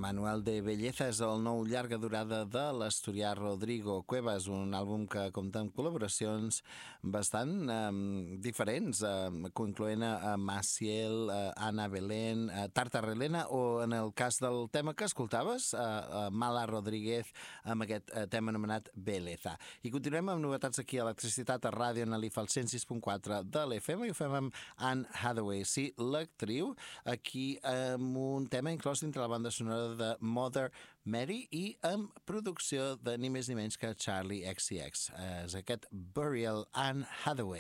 Manual de Belleza és el nou llarga durada de l'asturià Rodrigo Cuevas, un àlbum que compta amb col·laboracions bastant diferents, incloent a Maciel, Ana Belén, Tartarelena o, en el cas del tema que escoltaves, Mala Rodríguez, amb aquest tema anomenat Beleza. I continuem amb novetats aquí a Electricitat a Ràdio Nalif al 106.4 de l'FM i ho fem amb Anne Hathaway, sí, l'actriu, aquí amb un tema inclòs dintre la banda sonora de Mother Mary i amb producció de ni més ni menys que Charlie XCX. És aquest Burial, Anne Hathaway.